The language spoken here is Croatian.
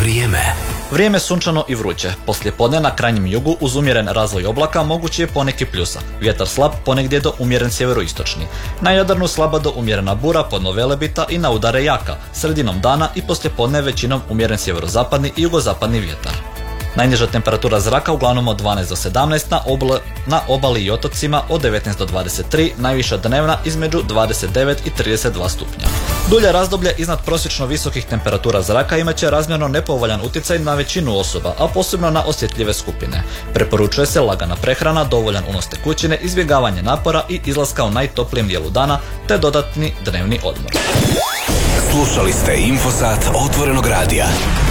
Vrijeme sunčano i vruće. Poslijepodne na krajnjem jugu uz umjeren razvoj oblaka mogući je poneki pljusak. Vjetar slab, ponegdje do umjeren sjeveroistočni. Na Jadranu slaba do umjerena bura podno Velebita i na udare jaka. Sredinom dana i poslijepodne većinom umjeren sjeverozapadni i jugozapadni vjetar. Najniža temperatura zraka uglavnom od 12 do 17, na obali i otocima od 19 do 23, najviša dnevna između 29 i 32 stupnja. Dulje razdoblje iznad prosječno visokih temperatura zraka imat će razmjerno nepovoljan utjecaj na većinu osoba, a posebno na osjetljive skupine. Preporučuje se lagana prehrana, dovoljan unos tekućine, izbjegavanje napora i izlaska u najtoplijem dijelu dana, te dodatni dnevni odmor. Slušali ste Infosat Otvorenog radija.